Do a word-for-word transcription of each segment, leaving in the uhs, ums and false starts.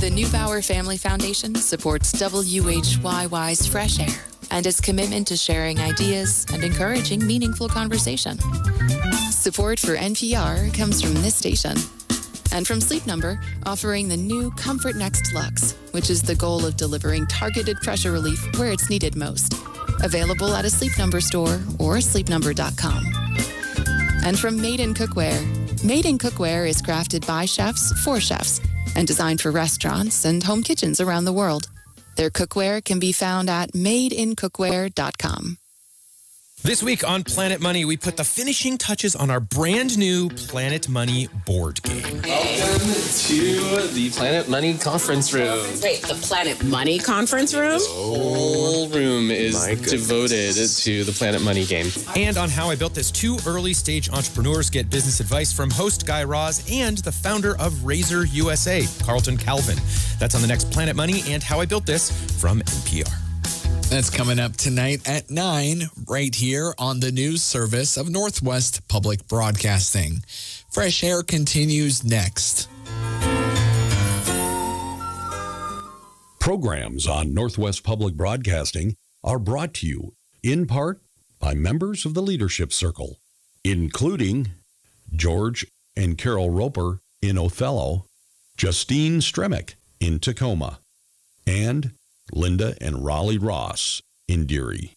The Neubauer Family Foundation supports W H Y Y's Fresh Air and its commitment to sharing ideas and encouraging meaningful conversation. Support for N P R comes from this station and from Sleep Number, offering the new Comfort Next Luxe, which is the goal of delivering targeted pressure relief where it's needed most. Available at a Sleep Number store or sleep number dot com. And from Made in Cookware. Made in Cookware is crafted by chefs for chefs and designed for restaurants and home kitchens around the world. Their cookware can be found at made in cookware dot com. This week on Planet Money, we put the finishing touches on our brand new Planet Money board game. Welcome to the Planet Money conference room. Wait, the Planet Money conference room? This whole room is devoted to the Planet Money game. And on how I built this, two early stage entrepreneurs get business advice from host Guy Raz and the founder of Razor U S A, Carlton Calvin. That's on the next Planet Money and How I Built This from N P R. That's coming up tonight at nine, right here on the news service of Northwest Public Broadcasting. Fresh Air continues next. Programs on Northwest Public Broadcasting are brought to you in part by members of the Leadership Circle, including George and Carol Roper in Othello, Justine Stremick in Tacoma, and Linda and Raleigh Ross in Deary.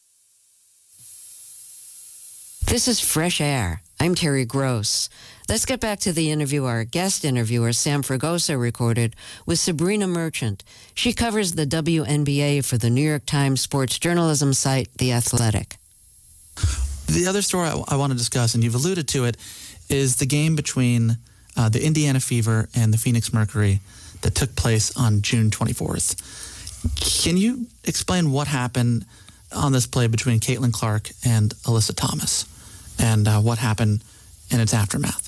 This is Fresh Air. I'm Terry Gross. Let's get back to the interview our guest interviewer, Sam Fragoso, recorded with Sabrina Merchant. She covers the W N B A for the New York Times sports journalism site, The Athletic. The other story I, I want to discuss, and you've alluded to it, is the game between uh, the Indiana Fever and the Phoenix Mercury that took place on June twenty-fourth. Can you explain what happened on this play between Caitlin Clark and Alyssa Thomas, and uh, what happened in its aftermath?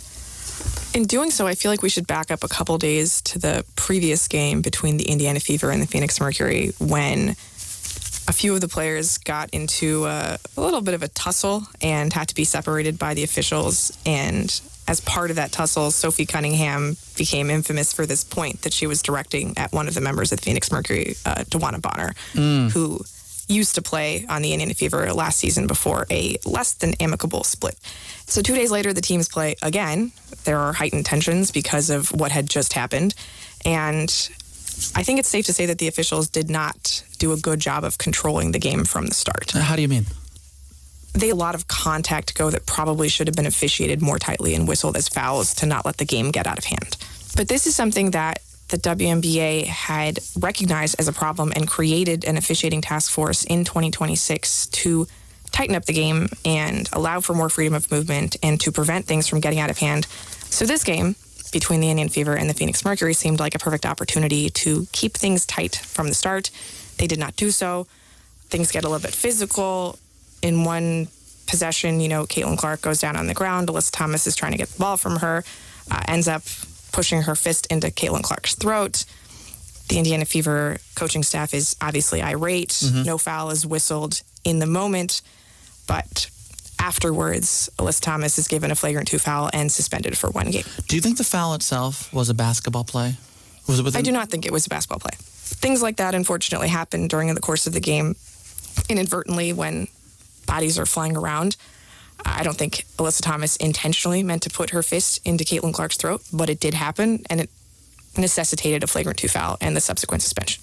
In doing so, I feel like we should back up a couple days to the previous game between the Indiana Fever and the Phoenix Mercury, when a few of the players got into a, a little bit of a tussle and had to be separated by the officials. And as part of that tussle, Sophie Cunningham became infamous for this point that she was directing at one of the members of the Phoenix Mercury, uh, DeWanna Bonner, mm. who used to play on the Indiana Fever last season before a less than amicable split. So two days later, the teams play again. There are heightened tensions because of what had just happened. And I think it's safe to say that the officials did not do a good job of controlling the game from the start. How do you mean? They had a lot of contact go that probably should have been officiated more tightly and whistled as fouls to not let the game get out of hand. But this is something that the W N B A had recognized as a problem and created an officiating task force in twenty twenty-six to tighten up the game and allow for more freedom of movement and to prevent things from getting out of hand. So this game between the Indiana Fever and the Phoenix Mercury seemed like a perfect opportunity to keep things tight from the start. They did not do so. Things get a little bit physical. In one possession, you know, Caitlin Clark goes down on the ground. Alyssa Thomas is trying to get the ball from her, uh, ends up pushing her fist into Caitlin Clark's throat. The Indiana Fever coaching staff is obviously irate. Mm-hmm. No foul is whistled in the moment, but afterwards, Alyssa Thomas is given a flagrant two foul and suspended for one game. Do you think the foul itself was a basketball play? Was it within- I do not think it was a basketball play. Things like that, unfortunately, happen during the course of the game inadvertently when bodies are flying around. I don't think Alyssa Thomas intentionally meant to put her fist into Caitlin Clark's throat, but it did happen, and it necessitated a flagrant two foul and the subsequent suspension.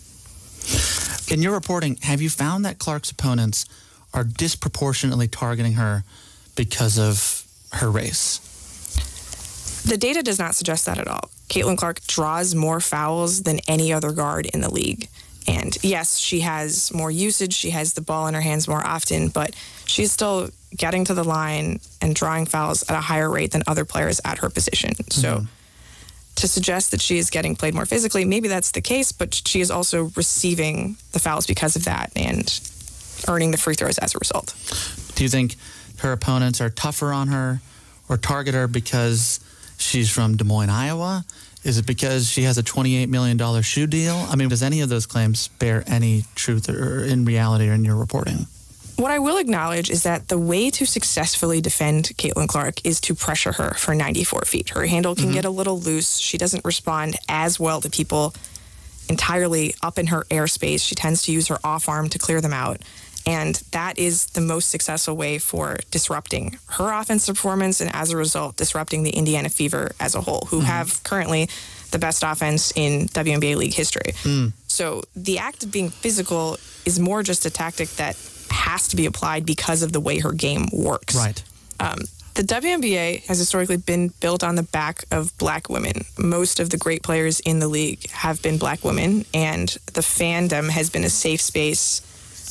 In your reporting, have you found that Clark's opponents are disproportionately targeting her because of her race? The data does not suggest that at all. Caitlin Clark draws more fouls than any other guard in the league. And yes, she has more usage. She has the ball in her hands more often, but she's still getting to the line and drawing fouls at a higher rate than other players at her position. Mm-hmm. So to suggest that she is getting played more physically, maybe that's the case, but she is also receiving the fouls because of that and earning the free throws as a result. Do you think her opponents are tougher on her or target her because she's from Des Moines, Iowa? Is it because she has a twenty-eight million dollars shoe deal? I mean, does any of those claims bear any truth or in reality or in your reporting? What I will acknowledge is that the way to successfully defend Caitlin Clark is to pressure her for ninety-four feet. Her handle can mm-hmm. get a little loose. She doesn't respond as well to people entirely up in her airspace. She tends to use her off arm to clear them out. And that is the most successful way for disrupting her offensive performance and, as a result, disrupting the Indiana Fever as a whole, who mm-hmm. have currently the best offense in W N B A league history. Mm. So the act of being physical is more just a tactic that has to be applied because of the way her game works. Right. Um, the W N B A has historically been built on the back of black women. Most of the great players in the league have been black women, and the fandom has been a safe space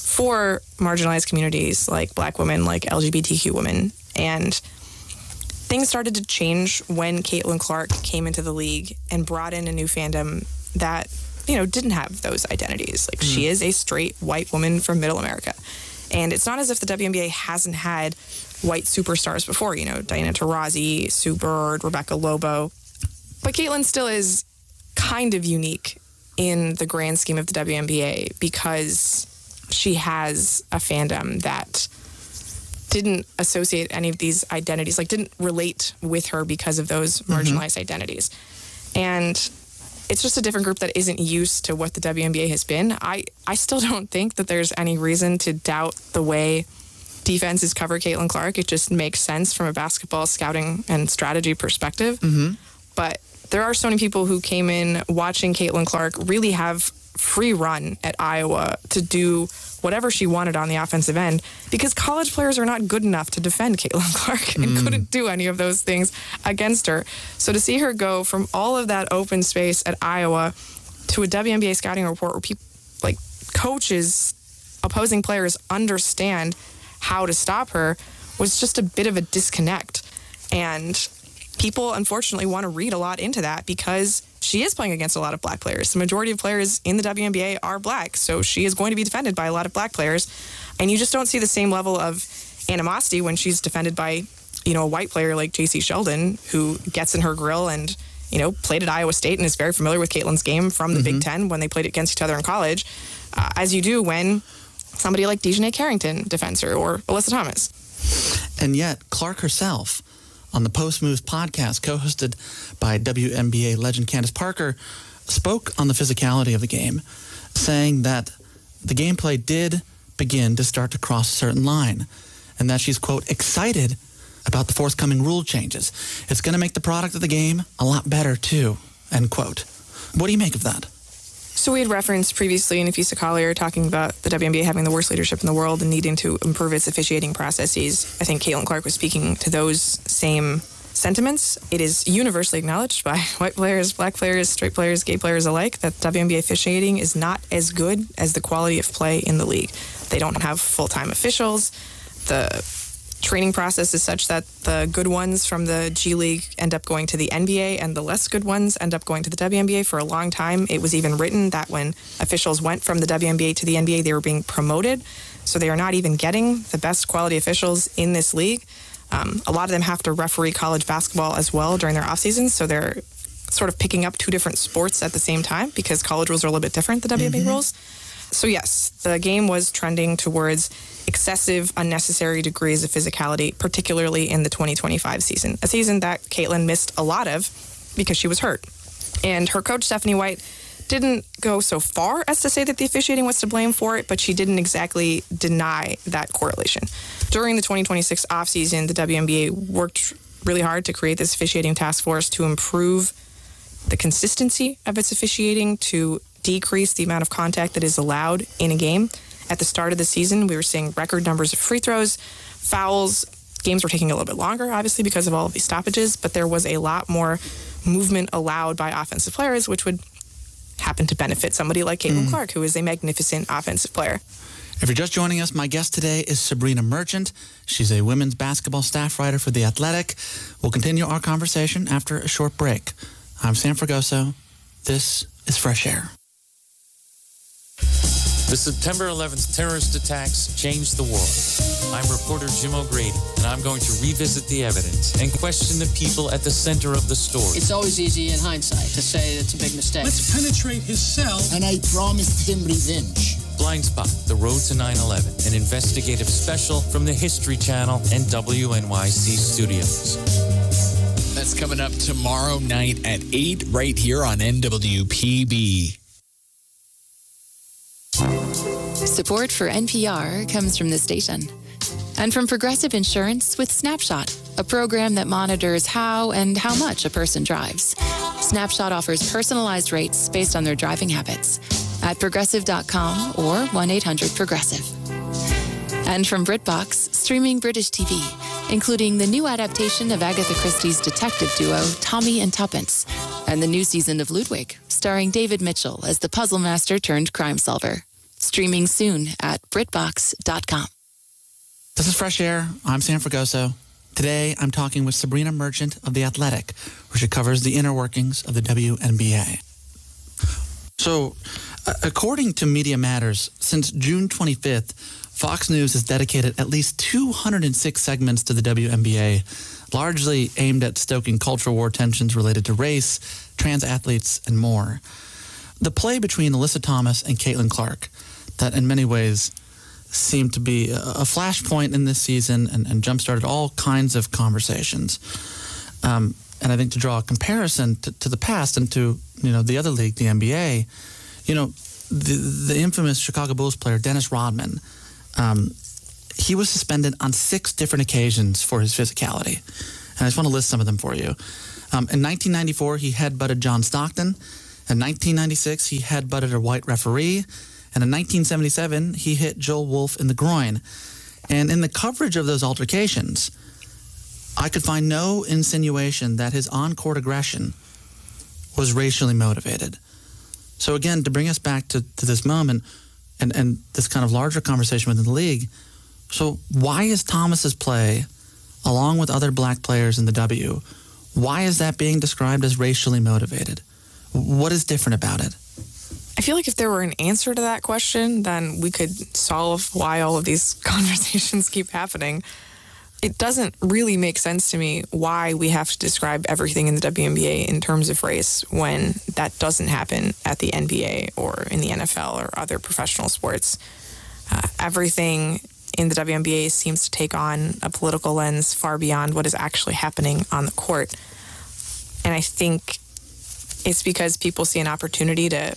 for marginalized communities like black women, like L G B T Q women. And things started to change when Caitlin Clark came into the league and brought in a new fandom that, you know, didn't have those identities. Like, mm. she is a straight white woman from Middle America. And it's not as if the W N B A hasn't had white superstars before, you know, Diana Taurasi, Sue Bird, Rebecca Lobo. But Caitlin still is kind of unique in the grand scheme of the W N B A because she has a fandom that didn't associate any of these identities, like didn't relate with her because of those marginalized mm-hmm. identities. And it's just a different group that isn't used to what the W N B A has been. I, I still don't think that there's any reason to doubt the way defenses cover Caitlin Clark. It just makes sense from a basketball scouting and strategy perspective. Mm-hmm. But there are so many people who came in watching Caitlin Clark really have free run at Iowa to do whatever she wanted on the offensive end because college players are not good enough to defend Caitlin Clark and mm. couldn't do any of those things against her. So to see her go from all of that open space at Iowa to a W N B A scouting report where people, like coaches, opposing players understand how to stop her was just a bit of a disconnect. And people, unfortunately, want to read a lot into that because she is playing against a lot of black players. The majority of players in the W N B A are black, so she is going to be defended by a lot of black players. And you just don't see the same level of animosity when she's defended by, you know, a white player like J C Sheldon, who gets in her grill and, you know, played at Iowa State and is very familiar with Caitlin's game from the mm-hmm. Big Ten when they played against each other in college, uh, as you do when somebody like Dejanay Carrington defends her or Alyssa Thomas. And yet, Clark herself, on the Post Moves podcast, co-hosted by W N B A legend Candace Parker, spoke on the physicality of the game, saying that the gameplay did begin to start to cross a certain line, and that she's, quote, excited about the forthcoming rule changes. It's going to make the product of the game a lot better, too, end quote. What do you make of that? So we had referenced previously in Afisa Collier talking about the W N B A having the worst leadership in the world and needing to improve its officiating processes. I think Caitlin Clark was speaking to those same sentiments. It is universally acknowledged by white players, black players, straight players, gay players alike that W N B A officiating is not as good as the quality of play in the league. They don't have full-time officials. The training process is such that the good ones from the G League end up going to the N B A and the less good ones end up going to the W N B A. For a long time, it was even written that when officials went from the W N B A to the N B A, they were being promoted. So they are not even getting the best quality officials in this league. Um, a lot of them have to referee college basketball as well during their off seasons. So they're sort of picking up two different sports at the same time because college rules are a little bit different, the W N B A mm-hmm. rules. So yes, the game was trending towards excessive, unnecessary degrees of physicality, particularly in the twenty twenty-five season, a season that Caitlin missed a lot of because she was hurt. And her coach, Stephanie White, didn't go so far as to say that the officiating was to blame for it, but she didn't exactly deny that correlation. During the twenty twenty-six offseason, the W N B A worked really hard to create this officiating task force to improve the consistency of its officiating, to decrease the amount of contact that is allowed in a game. At the start of the season, we were seeing record numbers of free throws, fouls. Games were taking a little bit longer, obviously, because of all of these stoppages, but there was a lot more movement allowed by offensive players, which would happen to benefit somebody like Caitlin mm. Clark, who is a magnificent offensive player. If you're just joining us, my guest today is Sabrina Merchant. She's a women's basketball staff writer for The Athletic. We'll continue our conversation after a short break. I'm Sam Fragoso. This is Fresh Air. The September eleventh terrorist attacks changed the world. I'm reporter Jim O'Grady, and I'm going to revisit the evidence and question the people at the center of the story. It's always easy in hindsight to say it's a big mistake. Let's penetrate his cell. And I promised him revenge. Blind Spot, The Road to nine eleven, an investigative special from the History Channel and W N Y C Studios. That's coming up tomorrow night at eight right here on N W P B. Support for N P R comes from the station. And from Progressive Insurance with Snapshot, a program that monitors how and how much a person drives. Snapshot offers personalized rates based on their driving habits at progressive dot com or one eight hundred progressive. And from BritBox, streaming British T V, including the new adaptation of Agatha Christie's detective duo, Tommy and Tuppence, and the new season of Ludwig, starring David Mitchell as the puzzle master turned crime solver. Streaming soon at britbox dot com. This is Fresh Air. I'm Sam Fragoso. Today, I'm talking with Sabrina Merchant of The Athletic, where she covers the inner workings of the W N B A. So, uh, according to Media Matters, since June twenty-fifth, Fox News has dedicated at least two hundred six segments to the W N B A, largely aimed at stoking culture war tensions related to race, trans athletes, and more. The play between Alyssa Thomas and Caitlin Clark, that in many ways seemed to be a flashpoint in this season and, and jump-started all kinds of conversations. Um, and I think to draw a comparison to, to the past and to, you know, the other league, the N B A, you know, the, the infamous Chicago Bulls player, Dennis Rodman, um, he was suspended on six different occasions for his physicality. And I just want to list some of them for you. Um, in nineteen ninety-four, he headbutted John Stockton. In nineteen ninety-six, he headbutted a white referee. And in nineteen seventy-seven, he hit Joel Wolfe in the groin. And in the coverage of those altercations, I could find no insinuation that his on-court aggression was racially motivated. So again, to bring us back to, to this moment and, and this kind of larger conversation within the league, so why is Thomas's play, along with other black players in the W, why is that being described as racially motivated? What is different about it? I feel like if there were an answer to that question, then we could solve why all of these conversations keep happening. It doesn't really make sense to me why we have to describe everything in the W N B A in terms of race when that doesn't happen at the N B A or in the N F L or other professional sports. Uh, everything in the W N B A seems to take on a political lens far beyond what is actually happening on the court. And I think it's because people see an opportunity to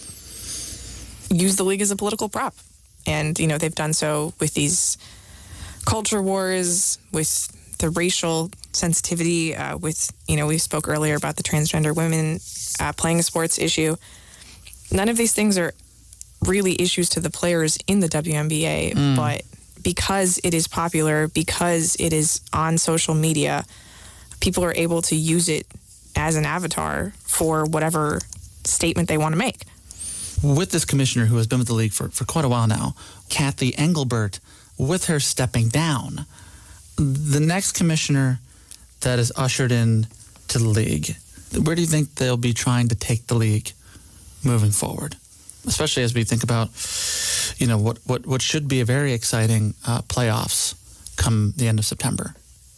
use the league as a political prop. And, you know, they've done so with these culture wars, with the racial sensitivity, uh, with, you know, we spoke earlier about the transgender women uh, playing sports issue. None of these things are really issues to the players in the W N B A, mm. but because it is popular, because it is on social media, people are able to use it as an avatar for whatever statement they want to make. With this commissioner who has been with the league for, for quite a while now, Kathy Engelbert, with her stepping down, the next commissioner that is ushered in to the league, where do you think they'll be trying to take the league moving forward? Especially as we think about, you know, what, what, what should be a very exciting uh, playoffs come the end of September.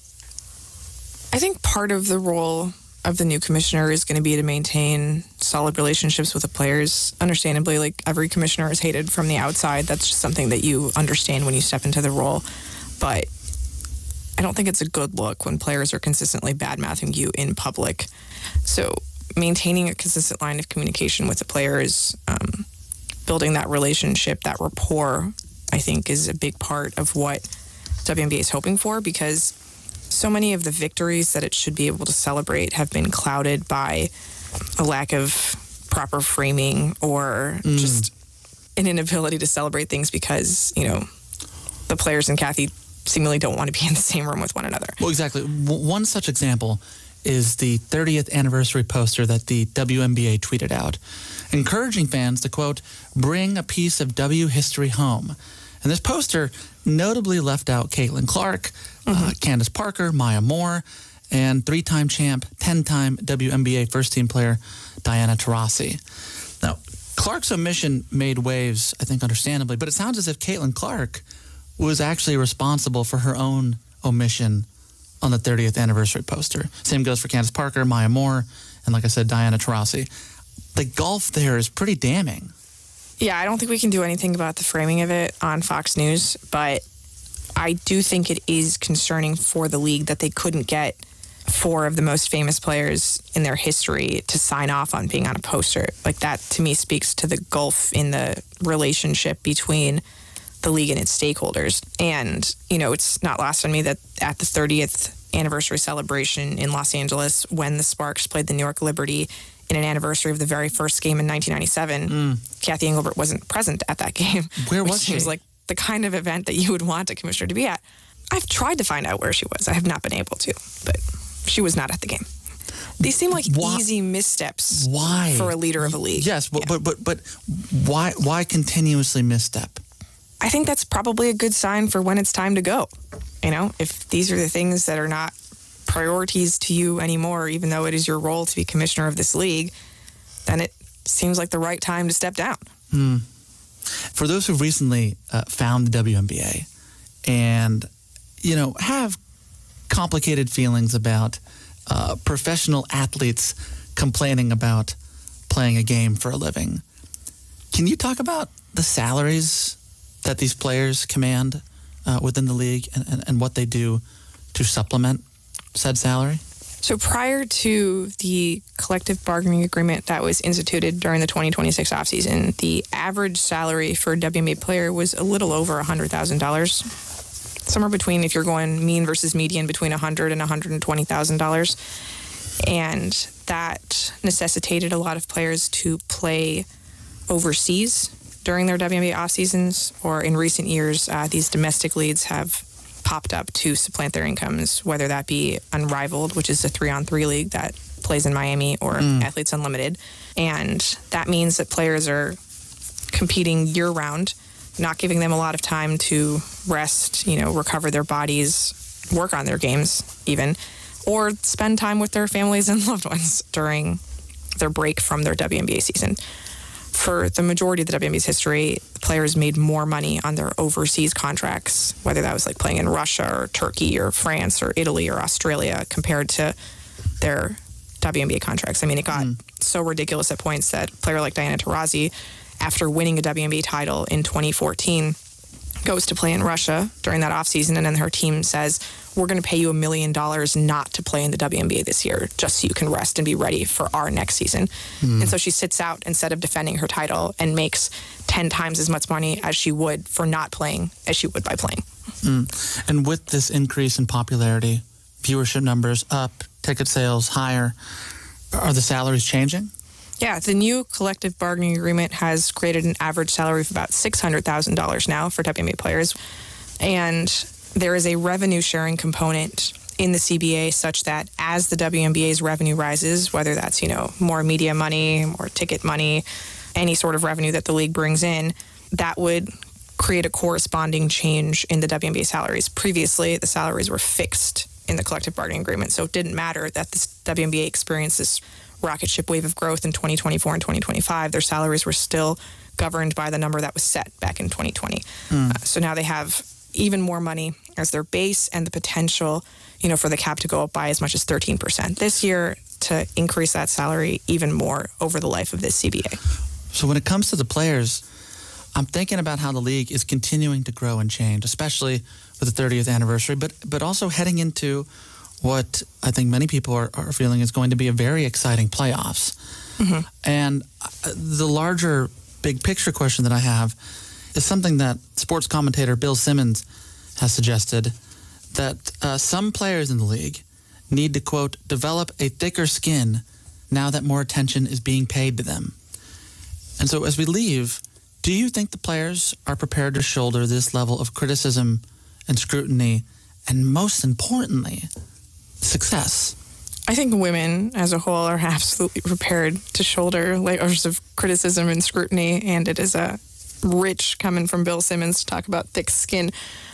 I think part of the role of the new commissioner is going to be to maintain solid relationships with the players. Understandably, like every commissioner is hated from the outside. That's just something that you understand when you step into the role. But I don't think it's a good look when players are consistently bad-mouthing you in public. So maintaining a consistent line of communication with the players, um, building that relationship, that rapport, I think is a big part of what W N B A is hoping for, because so many of the victories that it should be able to celebrate have been clouded by a lack of proper framing or mm. just an inability to celebrate things because, you know, the players and Kathy seemingly don't want to be in the same room with one another. Well, exactly. W- one such example is the thirtieth anniversary poster that the W N B A tweeted out, encouraging fans to, quote, bring a piece of W history home. And this poster notably left out Caitlin Clark, mm-hmm. uh, Candace Parker, Maya Moore, and three-time champ, ten-time W N B A first-team player Diana Taurasi. Now, Clark's omission made waves, I think understandably, but it sounds as if Caitlin Clark was actually responsible for her own omission on the thirtieth anniversary poster. Same goes for Candace Parker, Maya Moore, and like I said, Diana Taurasi. The gulf there is pretty damning. Yeah, I don't think we can do anything about the framing of it on Fox News, but I do think it is concerning for the league that they couldn't get four of the most famous players in their history to sign off on being on a poster. Like, that to me speaks to the gulf in the relationship between the league and its stakeholders. And, you know, it's not lost on me that at the thirtieth anniversary celebration in Los Angeles, when the Sparks played the New York Liberty in an anniversary of the very first game in nineteen ninety-seven, mm. Kathy Engelbert wasn't present at that game. Where was she? Which seems like the kind of event that you would want a commissioner to be at. I've tried to find out where she was. I have not been able to, but she was not at the game. These seem like why? easy missteps why? for a leader of a league. Yes, but, yeah. but but but why why continuously misstep? I think that's probably a good sign for when it's time to go. You know, if these are the things that are not priorities to you anymore, even though it is your role to be commissioner of this league, then it seems like the right time to step down. Hmm. For those who've recently uh, found the W N B A and, you know, have complicated feelings about uh, professional athletes complaining about playing a game for a living, can you talk about the salaries that these players command uh, within the league and, and, and what they do to supplement said salary? So prior to the collective bargaining agreement that was instituted during the twenty twenty-six offseason, the average salary for a W N B A player was a little over one hundred thousand dollars. Somewhere between, if you're going mean versus median, between one hundred thousand dollars and one hundred twenty thousand dollars. And that necessitated a lot of players to play overseas during their W N B A off seasons, or in recent years, uh, these domestic leagues have popped up to supplant their incomes, whether that be Unrivaled, which is a three-on-three league that plays in Miami, or mm. Athletes Unlimited. And that means that players are competing year-round, not giving them a lot of time to rest, you know, recover their bodies, work on their games even, or spend time with their families and loved ones during their break from their W N B A season. For the majority of the W N B A's history, players made more money on their overseas contracts, whether that was like playing in Russia or Turkey or France or Italy or Australia, compared to their W N B A contracts. I mean, it got mm. so ridiculous at points that a player like Diana Taurasi, after winning a W N B A title in twenty fourteen, goes to play in Russia during that offseason, and then her team says, we're going to pay you a million dollars not to play in the W N B A this year, just so you can rest and be ready for our next season. Mm. And so she sits out instead of defending her title and makes ten times as much money as she would for not playing as she would by playing. Mm. And with this increase in popularity, viewership numbers up, ticket sales higher, are the salaries changing? Yeah, the new collective bargaining agreement has created an average salary of about six hundred thousand dollars now for W N B A players. And there is a revenue sharing component in the C B A such that as the W N B A's revenue rises, whether that's, you know, more media money, more ticket money, any sort of revenue that the league brings in, that would create a corresponding change in the W N B A salaries. Previously, the salaries were fixed in the collective bargaining agreement, so it didn't matter that the W N B A experienced this rocket ship wave of growth in twenty twenty-four and twenty twenty-five. Their salaries were still governed by the number that was set back in twenty twenty. Mm. Uh, so now they have even more money as their base, and the potential, you know, for the cap to go up by as much as thirteen percent this year, to increase that salary even more over the life of this C B A. So when it comes to the players, I'm thinking about how the league is continuing to grow and change, especially with the thirtieth anniversary, but but also heading into what I think many people are, are feeling is going to be a very exciting playoffs. Mm-hmm. And the larger big picture question that I have is something that sports commentator Bill Simmons has suggested, that uh, some players in the league need to, quote, develop a thicker skin now that more attention is being paid to them. And so as we leave, do you think the players are prepared to shoulder this level of criticism and scrutiny, and most importantly, success? I think women as a whole are absolutely prepared to shoulder layers of criticism and scrutiny, and it is a rich coming from Bill Simmons to talk about thick skin.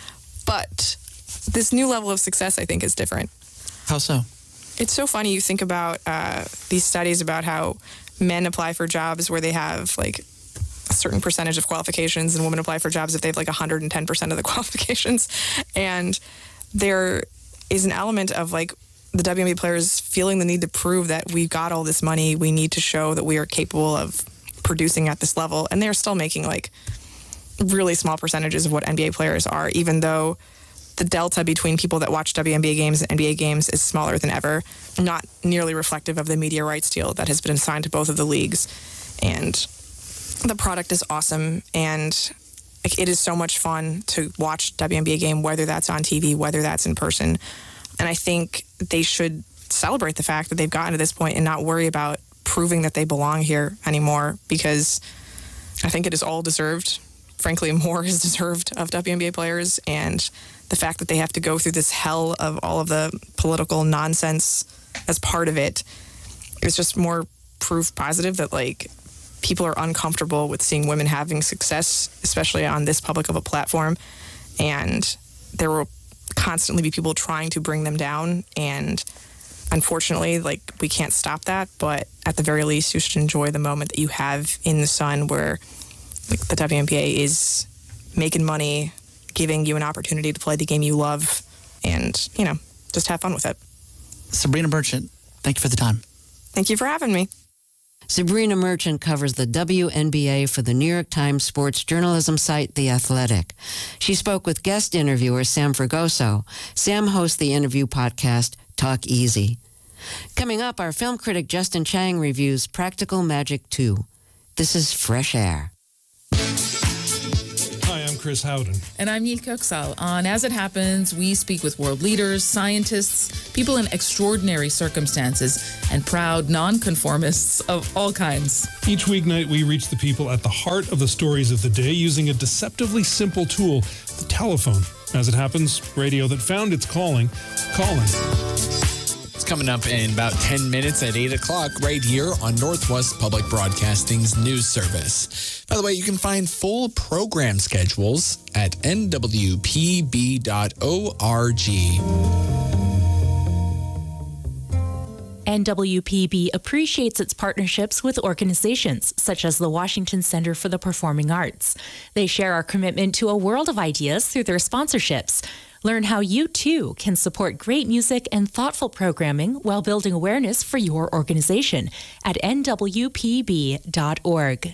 But this new level of success, I think, is different. How so? It's so funny. You think about uh, these studies about how men apply for jobs where they have like a certain percentage of qualifications, and women apply for jobs if they have like one hundred ten percent of the qualifications. And there is an element of like the W N B A players feeling the need to prove that we've got all this money. We need to show that we are capable of producing at this level. And they're still making like really small percentages of what N B A players are, even though the delta between people that watch W N B A games and N B A games is smaller than ever, not nearly reflective of the media rights deal that has been assigned to both of the leagues. And the product is awesome. And Like, it is so much fun to watch W N B A game, whether that's on T V, whether that's in person. And I think they should celebrate the fact that they've gotten to this point and not worry about proving that they belong here anymore, because I think it is all deserved. Frankly, more is deserved of W N B A players, and the fact that they have to go through this hell of all of the political nonsense as part of it is just more proof positive that, like, people are uncomfortable with seeing women having success, especially on this public of a platform, and there will constantly be people trying to bring them down, and unfortunately, like, we can't stop that, but at the very least, you should enjoy the moment that you have in the sun where, like, the W N B A is making money, giving you an opportunity to play the game you love, and, you know, just have fun with it. Sabrina Merchant, thank you for the time. Thank you for having me. Sabrina Merchant covers the W N B A for the New York Times sports journalism site, The Athletic. She spoke with guest interviewer Sam Fragoso. Sam hosts the interview podcast, Talk Easy. Coming up, our film critic Justin Chang reviews Practical Magic two. This is Fresh Air. Hi, I'm Chris Howden. And I'm Neil Köksal. On As It Happens, we speak with world leaders, scientists, people in extraordinary circumstances, and proud nonconformists of all kinds. Each weeknight, we reach the people at the heart of the stories of the day using a deceptively simple tool, the telephone. As it happens, radio that found its calling, calling. It's coming up in about ten minutes at eight o'clock right here on Northwest Public Broadcasting's news service. By the way, you can find full program schedules at N W P B dot org. N W P B appreciates its partnerships with organizations such as the Washington Center for the Performing Arts. They share our commitment to a world of ideas through their sponsorships. Learn how you, too, can support great music and thoughtful programming while building awareness for your organization at N W P B dot org.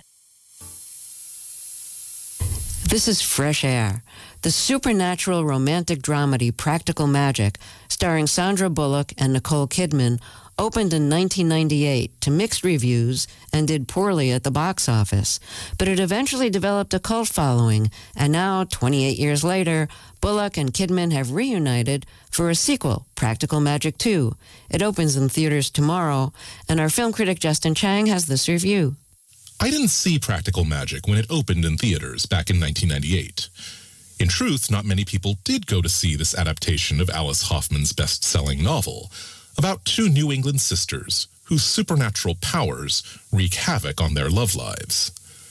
This is Fresh Air, the supernatural romantic dramedy Practical Magic, starring Sandra Bullock and Nicole Kidman, opened in nineteen ninety-eight to mixed reviews and did poorly at the box office. But it eventually developed a cult following, and now, twenty-eight years later, Bullock and Kidman have reunited for a sequel, Practical Magic two. It opens in theaters tomorrow, and our film critic Justin Chang has this review. I didn't see Practical Magic when it opened in theaters back in nineteen ninety-eight. In truth, not many people did go to see this adaptation of Alice Hoffman's best-selling novel about two New England sisters whose supernatural powers wreak havoc on their love lives.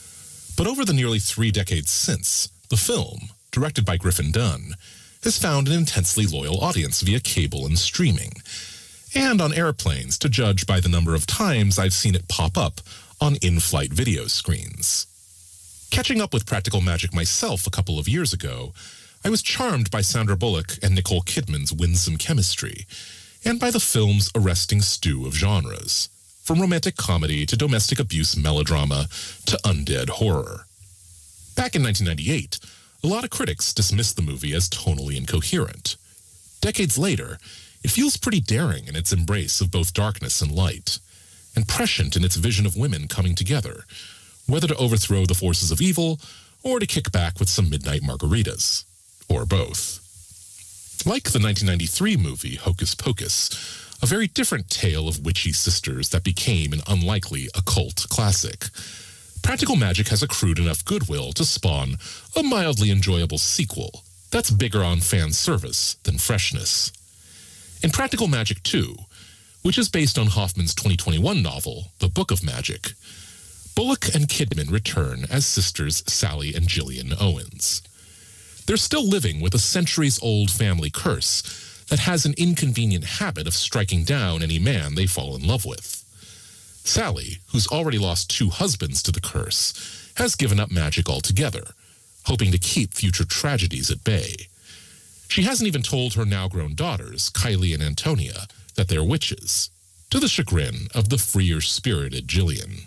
But over the nearly three decades since, the film, directed by Griffin Dunne, has found an intensely loyal audience via cable and streaming, and on airplanes to judge by the number of times I've seen it pop up on in-flight video screens. Catching up with Practical Magic myself a couple of years ago, I was charmed by Sandra Bullock and Nicole Kidman's winsome chemistry, and by the film's arresting stew of genres, from romantic comedy to domestic abuse melodrama to undead horror. Back in nineteen ninety-eight, a lot of critics dismissed the movie as tonally incoherent. Decades later, it feels pretty daring in its embrace of both darkness and light, and prescient in its vision of women coming together, whether to overthrow the forces of evil or to kick back with some midnight margaritas, or both. Like the nineteen ninety-three movie Hocus Pocus, a very different tale of witchy sisters that became an unlikely occult classic, Practical Magic has accrued enough goodwill to spawn a mildly enjoyable sequel that's bigger on fan service than freshness. In Practical Magic two, which is based on Hoffman's twenty twenty-one novel, The Book of Magic, Bullock and Kidman return as sisters Sally and Gillian Owens. They're still living with a centuries-old family curse that has an inconvenient habit of striking down any man they fall in love with. Sally, who's already lost two husbands to the curse, has given up magic altogether, hoping to keep future tragedies at bay. She hasn't even told her now-grown daughters, Kylie and Antonia, that they're witches, to the chagrin of the freer-spirited Gillian.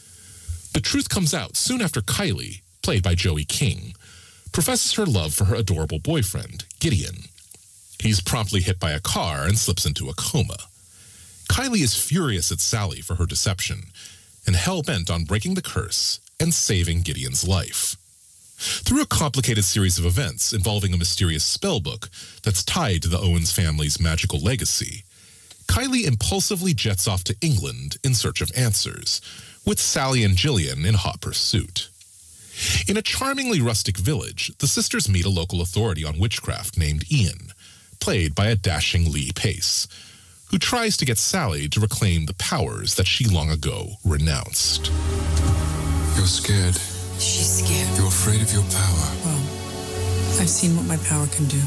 The truth comes out soon after Kylie, played by Joey King, professes her love for her adorable boyfriend, Gideon. He's promptly hit by a car and slips into a coma. Kylie is furious at Sally for her deception and hell-bent on breaking the curse and saving Gideon's life. through a complicated series of events involving a mysterious spell book that's tied to the Owens family's magical legacy, Kylie impulsively jets off to England in search of answers, with Sally and Gillian in hot pursuit. In a charmingly rustic village, the sisters meet a local authority on witchcraft named Ian, played by a dashing Lee Pace, who tries to get Sally to reclaim the powers that she long ago renounced. You're scared. She's scared. You're afraid of your power. Well, I've seen what my power can do.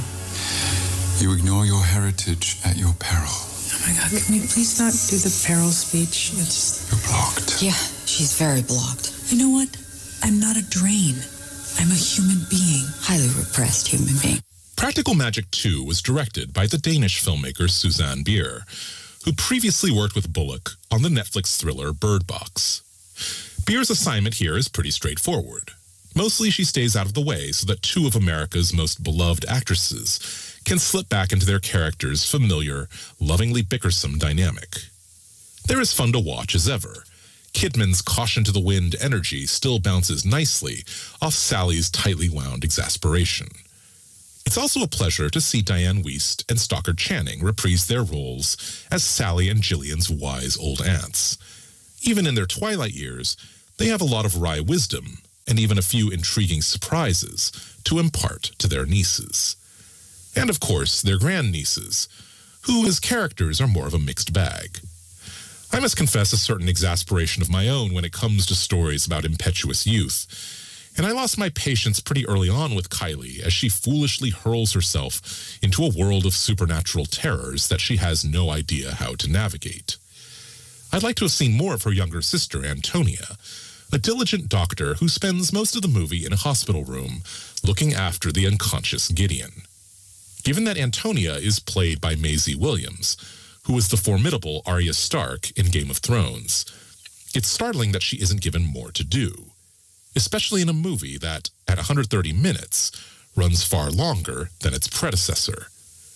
You ignore your heritage at your peril. Oh my God, can we please not do the peril speech? It's... You're blocked. Yeah, she's very blocked. You know what? I'm not a drain. I'm a human being. Highly repressed human being. Practical Magic two was directed by the Danish filmmaker Susanne Bier, who previously worked with Bullock on the Netflix thriller Bird Box. Bier's assignment here is pretty straightforward. Mostly she stays out of the way so that two of America's most beloved actresses can slip back into their characters' familiar, lovingly bickersome dynamic. They're as fun to watch as ever. Kidman's caution-to-the-wind energy still bounces nicely off Sally's tightly wound exasperation. It's also a pleasure to see Diane Wiest and Stockard Channing reprise their roles as Sally and Gillian's wise old aunts. Even in their twilight years, they have a lot of wry wisdom and even a few intriguing surprises to impart to their nieces. And of course, their grandnieces, who as characters are more of a mixed bag. I must confess a certain exasperation of my own when it comes to stories about impetuous youth, and I lost my patience pretty early on with Kylie as she foolishly hurls herself into a world of supernatural terrors that she has no idea how to navigate. I'd like to have seen more of her younger sister, Antonia, a diligent doctor who spends most of the movie in a hospital room looking after the unconscious Gideon. Given that Antonia is played by Maisie Williams, who was the formidable Arya Stark in Game of Thrones, it's startling that she isn't given more to do, especially in a movie that, at one hundred thirty minutes, runs far longer than its predecessor.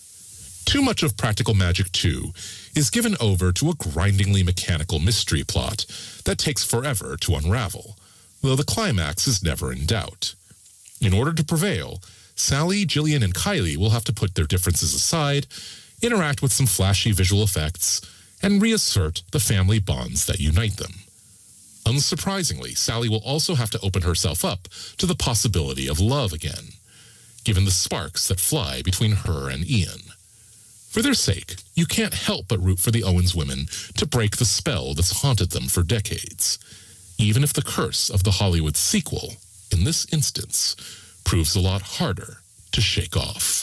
Too much of Practical Magic two is given over to a grindingly mechanical mystery plot that takes forever to unravel, though the climax is never in doubt. In order to prevail, Sally, Gillian, and Kylie will have to put their differences aside, interact with some flashy visual effects, and reassert the family bonds that unite them. Unsurprisingly, Sally will also have to open herself up to the possibility of love again, given the sparks that fly between her and Ian. For their sake, you can't help but root for the Owens women to break the spell that's haunted them for decades, even if the curse of the Hollywood sequel, in this instance, proves a lot harder to shake off.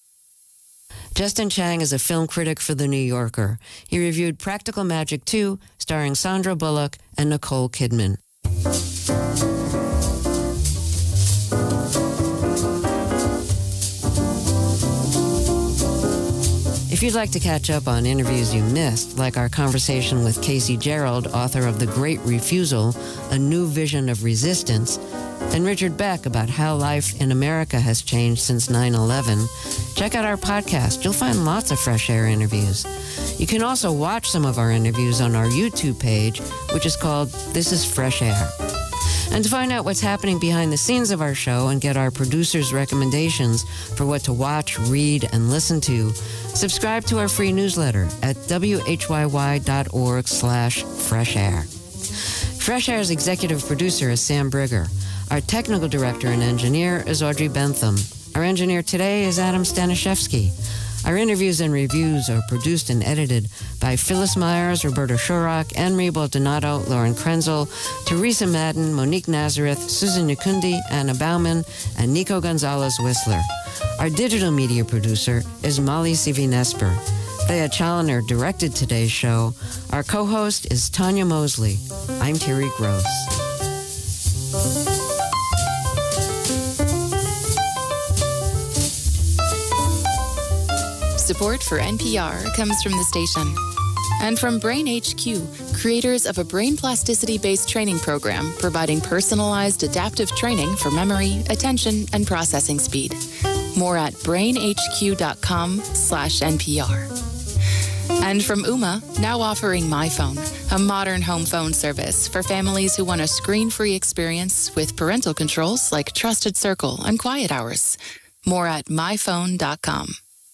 Justin Chang is a film critic for The New Yorker. He reviewed Practical Magic two, starring Sandra Bullock and Nicole Kidman. If you'd like to catch up on interviews you missed, like our conversation with Casey Gerald, author of The Great Refusal, A New Vision of Resistance, and Richard Beck about how life in America has changed since nine eleven, check out our podcast. You'll find lots of Fresh Air interviews. You can also watch some of our interviews on our YouTube page, which is called This is Fresh Air. And to find out what's happening behind the scenes of our show and get our producers' recommendations for what to watch, read, and listen to, subscribe to our free newsletter at w h y y dot org slash fresh air. Fresh Air's executive producer is Sam Brigger. Our technical director and engineer is Audrey Bentham. Our engineer today is Adam Staniszewski. Our interviews and reviews are produced and edited by Phyllis Myers, Roberta Shorrock, Anne-Marie Baldonado, Lauren Krenzel, Teresa Madden, Monique Nazareth, Susan Nukundi, Anna Bauman, and Nico Gonzalez-Whistler. Our digital media producer is Molly Sivinesper. Thea Challoner directed today's show. Our co-host is Tanya Mosley. I'm Terry Gross. Support for N P R comes from the station and from Brain H Q, creators of a brain plasticity-based training program providing personalized adaptive training for memory, attention, and processing speed. More at brain h q dot com slash N P R. And from Ooma, now offering MyPhone, a modern home phone service for families who want a screen-free experience with parental controls like Trusted Circle and Quiet Hours. More at my phone dot com.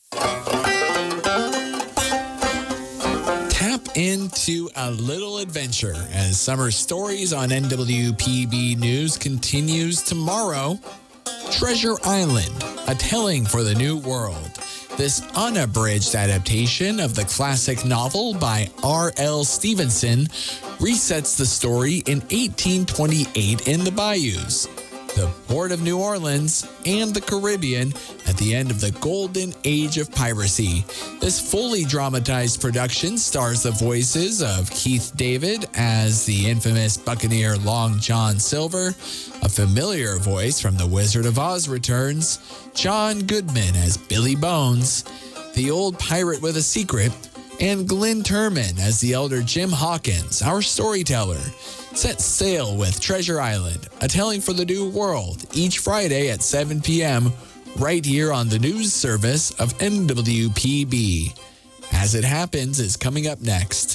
Tap into a little adventure as Summer Stories on N W P B News continues tomorrow. Treasure Island, a telling for the new world. This unabridged adaptation of the classic novel by R L Stevenson resets the story in eighteen twenty-eight in the bayous, the port of New Orleans, and the Caribbean at the end of the golden age of piracy. This fully dramatized production stars the voices of Keith David as the infamous buccaneer Long John Silver, a familiar voice from The Wizard of Oz returns, John Goodman as Billy Bones, the old pirate with a secret, and Glenn Turman as the elder Jim Hawkins, our storyteller. Set sail with Treasure Island, a telling for the new world, each Friday at seven p.m., right here on the news service of N W P B. As It Happens is coming up next.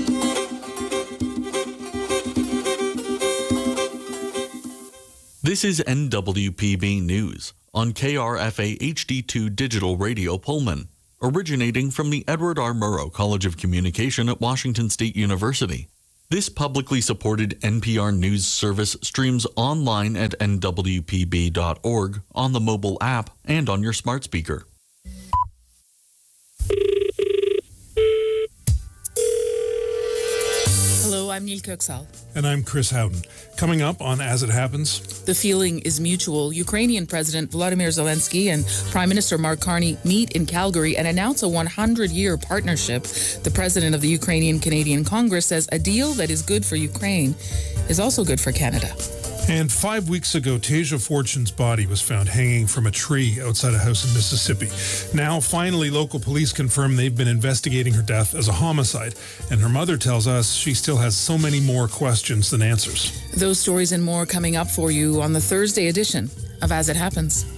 This is N W P B News on K R F A H D two Digital Radio Pullman, originating from the Edward R. Murrow College of Communication at Washington State University. This publicly supported N P R News service streams online at N W P B dot org, on the mobile app, and on your smart speaker. Hello, I'm Neil Köksal. And I'm Chris Howden. Coming up on As It Happens. The feeling is mutual. Ukrainian President Volodymyr Zelensky and Prime Minister Mark Carney meet in Calgary and announce a hundred-year partnership. The president of the Ukrainian Canadian Congress says a deal that is good for Ukraine is also good for Canada. And five weeks ago, Tasia Fortune's body was found hanging from a tree outside a house in Mississippi. Now, finally, local police confirm they've been investigating her death as a homicide. And her mother tells us she still has so many more questions than answers. Those stories and more coming up for you on the Thursday edition of As It Happens.